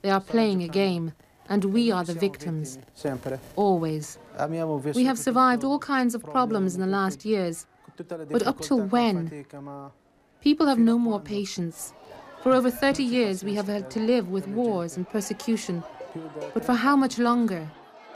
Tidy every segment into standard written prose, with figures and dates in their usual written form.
They are playing a game, and we are the victims. Always. We have survived all kinds of problems in the last years. But up till when? People have no more patience. For over 30 years, we have had to live with wars and persecution. But for how much longer?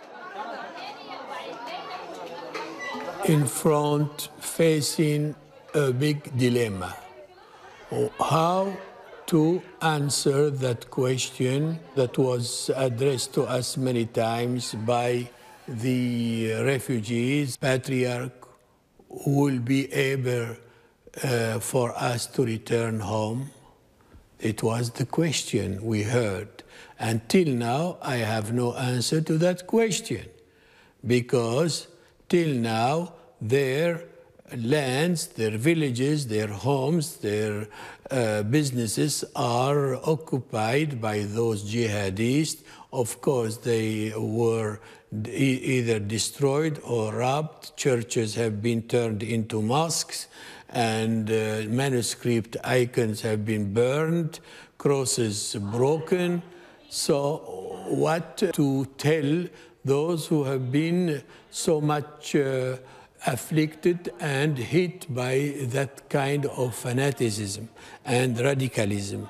In front, facing a big dilemma. How to answer that question that was addressed to us many times by the refugees. Patriarch will be able for us to return home. It was the question we heard. Until now, I have no answer to that question, because till now, their lands, their villages, their homes, their businesses are occupied by those jihadists. Of course, they were either destroyed or robbed. Churches have been turned into mosques, and manuscript icons have been burned, crosses broken. So what to tell those who have been so much afflicted and hit by that kind of fanaticism and radicalism?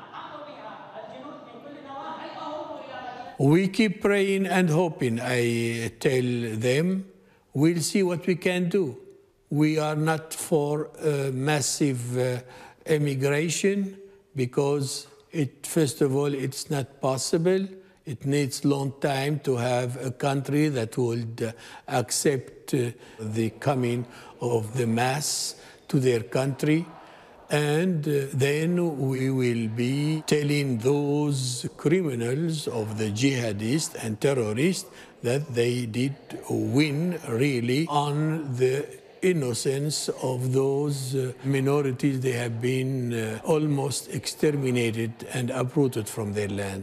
We keep praying and hoping. I tell them, we'll see what we can do. We are not for massive emigration, because first of all, it's not possible. It needs a long time to have a country that would accept the coming of the mass to their country. And then we will be telling those criminals of the jihadists and terrorists that they did win really on the innocence of those minorities. They have been almost exterminated and uprooted from their land.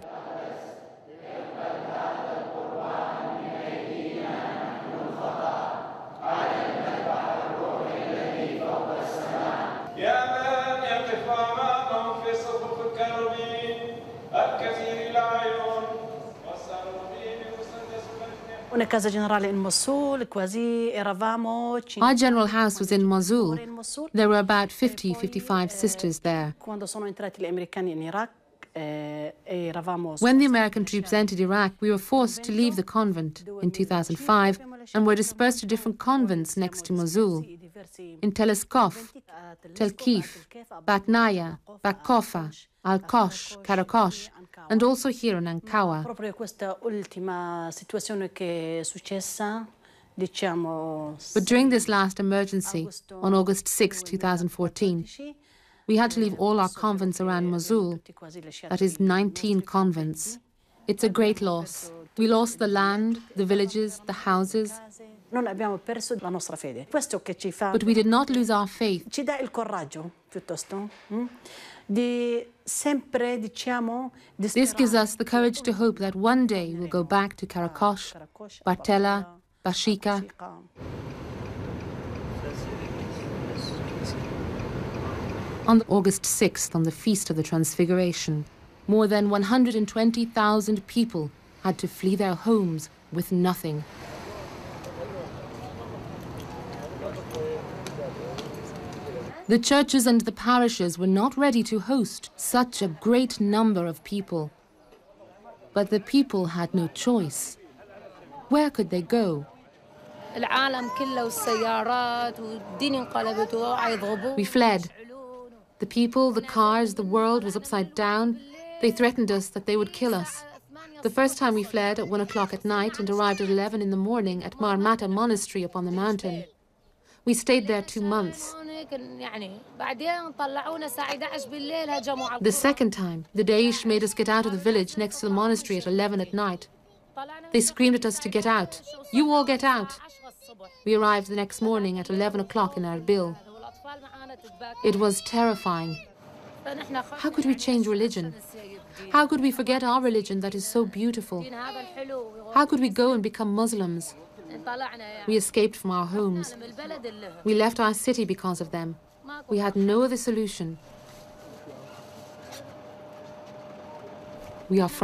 Our general house was in Mosul. There were about 55 sisters there. When the American troops entered Iraq, we were forced to leave the convent in 2005 and were dispersed to different convents next to Mosul. In Teleskuf, Telkif, Batnaya, Bakofa, Al-Kosh, Karakosh, and also here in Ankawa. But during this last emergency, on August 6, 2014, we had to leave all our convents around Mosul, that is 19 convents. It's a great loss. We lost the land, the villages, the houses. But we did not lose our faith. This gives us the courage to hope that one day we'll go back to Karakosh, Bartella, Bashika. On August 6th, on the Feast of the Transfiguration, more than 120,000 people had to flee their homes with nothing. The churches and the parishes were not ready to host such a great number of people. But the people had no choice. Where could they go? We fled. The people, the cars, the world was upside down. They threatened us that they would kill us. The first time we fled at 1 o'clock at night and arrived at 11 in the morning at Marmata Monastery up on the mountain. We stayed there 2 months. The second time, the Daesh made us get out of the village next to the monastery at 11 at night. They screamed at us to get out. You all get out. We arrived the next morning at 11 o'clock in Erbil. It was terrifying. How could we change religion? How could we forget our religion that is so beautiful? How could we go and become Muslims? We escaped from our homes. We left our city because of them. We had no other solution. We are from